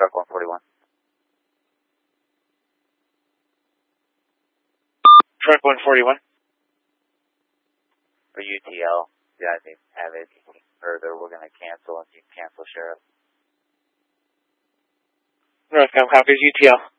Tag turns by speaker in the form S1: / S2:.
S1: truck 141.
S2: Truck 141.
S1: For UTL, you guys need to have it further. We're going to cancel, and you can cancel, Sheriff.
S2: Northcom copies UTL.